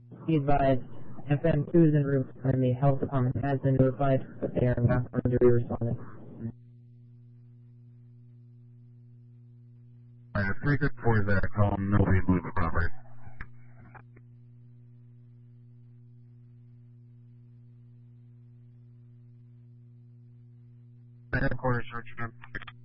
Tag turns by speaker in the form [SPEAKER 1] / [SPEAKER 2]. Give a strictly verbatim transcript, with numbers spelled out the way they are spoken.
[SPEAKER 1] Be advised, F M two is en route, and the health department has been notified, but they are not going to be responding.
[SPEAKER 2] Alright, three good four is that call, nobody moved the property. Headquarters, search again.